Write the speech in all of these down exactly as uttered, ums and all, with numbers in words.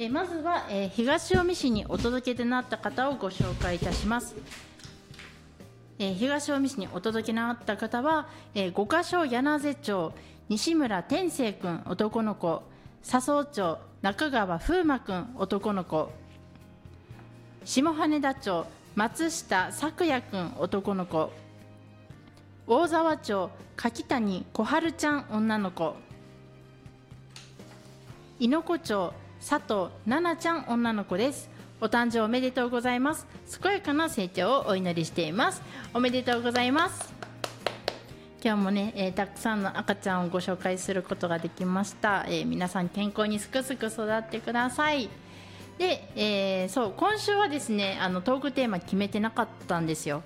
ー、まずは、えー、東近江市にお届けとなった方をご紹介いたします。えー、東近江市にお届けとなった方は、えー、五ヶ所柳瀬町西村天成君男の子、笹生町中川風磨君男の子、下羽田町松下咲也君男の子、大沢町柿谷小春ちゃん女の子、猪子町佐藤奈々ちゃん女の子です。お誕生おめでとうございます。健やかな成長をお祈りしています。おめでとうございます。今日もね、えー、たくさんの赤ちゃんをご紹介することができました。えー、皆さん健康にすくすく育ってください。で、えー、そう今週はですね、あのトークテーマ決めてなかったんですよ。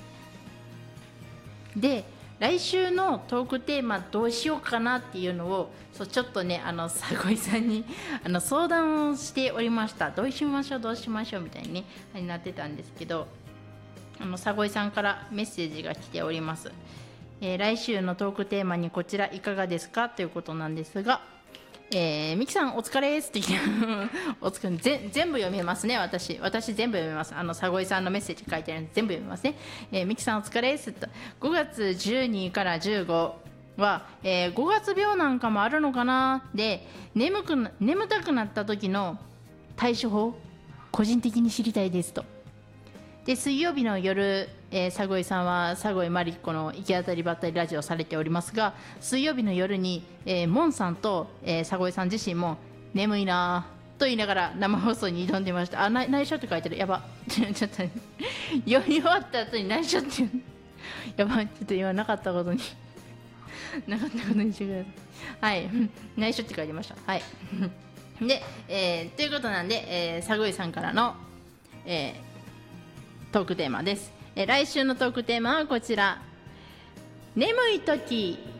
で来週のトークテーマどうしようかなっていうのをそうちょっとね、あの佐越さんにあの相談をしておりました。どうしましょうどうしましょうみたいに、ね、になってたんですけど、あの佐越さんからメッセージが来ております。えー、来週のトークテーマにこちらいかがですかということなんですが、えー、ミキさんお疲れですってお疲れぜ全部読めますね。私私全部読めます。あの佐越さんのメッセージ書いてあるので全部読めますね。えー、ミキさんお疲れですと、ごがつじゅうにからじゅうごは、えー、ごがつ病なんかもあるのかな。で眠くな眠たくなった時の対処法個人的に知りたいですと。で水曜日の夜、えー、佐越さんは佐越まりこの行き当たりばったりラジオをされておりますが、水曜日の夜に、えー、モンさんと、えー、佐越さん自身も眠いなと言いながら生放送に挑んでました。あ、内緒って書いてる。やばちょっと読み終わった後に内緒ってやばい、ちょっと今なかったことになかったことにしてください。はい内緒って書いてました。はいで、えー、ということなんで、えー、佐越さんからの、えートークテーマです。え来週のトークテーマはこちら。眠い時